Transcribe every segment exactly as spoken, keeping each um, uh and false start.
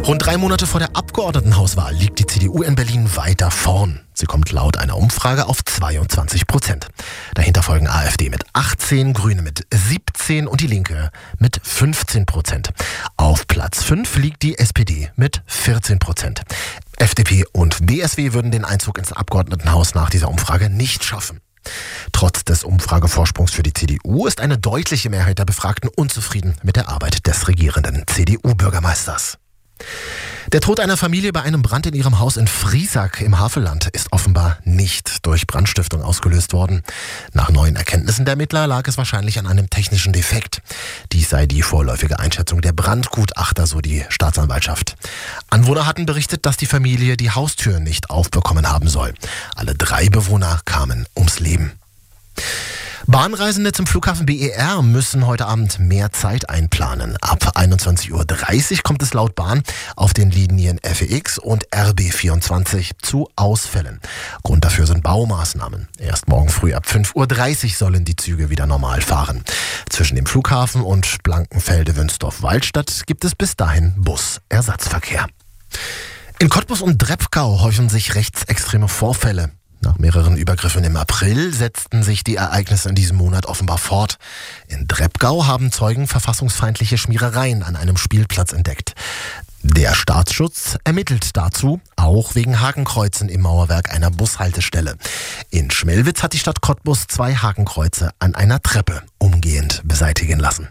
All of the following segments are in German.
Rund drei Monate vor der Abgeordnetenhauswahl liegt die C D U in Berlin weiter vorn. Sie kommt laut einer Umfrage auf zweiundzwanzig Prozent. Dahinter folgen AfD mit achtzehn, Grüne mit siebzehn und die Linke mit fünfzehn Prozent. Auf Platz fünf liegt die S P D mit vierzehn Prozent. F D P und B S W würden den Einzug ins Abgeordnetenhaus nach dieser Umfrage nicht schaffen. Trotz des Umfragevorsprungs für die C D U ist eine deutliche Mehrheit der Befragten unzufrieden mit der Arbeit des regierenden C D U-Bürgermeisters. Der Tod einer Familie bei einem Brand in ihrem Haus in Friesack im Havelland ist offenbar nicht durch Brandstiftung ausgelöst worden. Nach neuen Erkenntnissen der Ermittler lag es wahrscheinlich an einem technischen Defekt. Dies sei die vorläufige Einschätzung der Brandgutachter, so die Staatsanwaltschaft. Anwohner hatten berichtet, dass die Familie die Haustür nicht aufbekommen haben soll. Alle drei Bewohner kamen ums Leben. Bahnreisende zum Flughafen B E R müssen heute Abend mehr Zeit einplanen. Ab einundzwanzig Uhr dreißig kommt es laut Bahn auf den Linien F E X und R B vierundzwanzig zu Ausfällen. Grund dafür sind Baumaßnahmen. Erst morgen früh ab fünf Uhr dreißig sollen die Züge wieder normal fahren. Zwischen dem Flughafen und Blankenfelde-Wünsdorf-Waldstadt gibt es bis dahin Busersatzverkehr. In Cottbus und Dreppgau häufen sich rechtsextreme Vorfälle. Nach mehreren Übergriffen im April setzten sich die Ereignisse in diesem Monat offenbar fort. In Dreppgau haben Zeugen verfassungsfeindliche Schmierereien an einem Spielplatz entdeckt. Der Staatsschutz ermittelt dazu, auch wegen Hakenkreuzen im Mauerwerk einer Bushaltestelle. In Schmelwitz hat die Stadt Cottbus zwei Hakenkreuze an einer Treppe umgehend beseitigen lassen.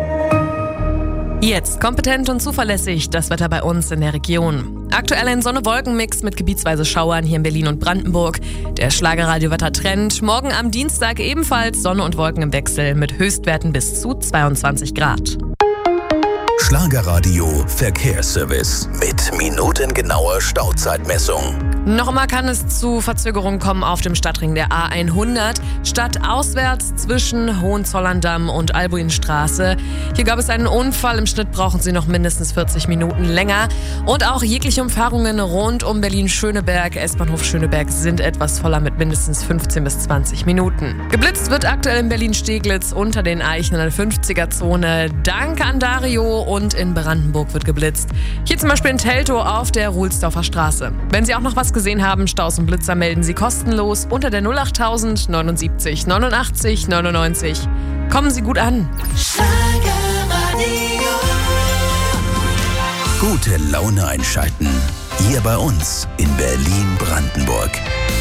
Jetzt kompetent und zuverlässig das Wetter bei uns in der Region. Aktuell ein Sonne-Wolken-Mix mit gebietsweise Schauern hier in Berlin und Brandenburg. Der Schlagerradio-Wetter-Trend. Morgen am Dienstag ebenfalls Sonne und Wolken im Wechsel mit Höchstwerten bis zu zweiundzwanzig Grad. Schlagerradio Verkehrsservice mit minutengenauer Stauzeitmessung. Noch immer kann es zu Verzögerungen kommen auf dem Stadtring der A hundert. Stadtauswärts zwischen Hohenzollern-Damm und Albuinstraße. Hier gab es einen Unfall. Im Schnitt brauchen Sie noch mindestens vierzig Minuten länger. Und auch jegliche Umfahrungen rund um Berlin-Schöneberg, S-Bahnhof Schöneberg sind etwas voller mit mindestens fünfzehn bis zwanzig Minuten. Geblitzt wird aktuell in Berlin-Steglitz unter den Eichen in der fünfziger-Zone. Danke an Dario. Und in Brandenburg wird geblitzt. Hier zum Beispiel in Teltow auf der Ruhlsdorfer Straße. Wenn Sie auch noch was gesehen haben, Staus und Blitzer melden Sie kostenlos unter der null achttausend neunundsiebzig neunundachtzig neunundneunzig. Kommen Sie gut an. Gute Laune einschalten. Hier bei uns in Berlin-Brandenburg.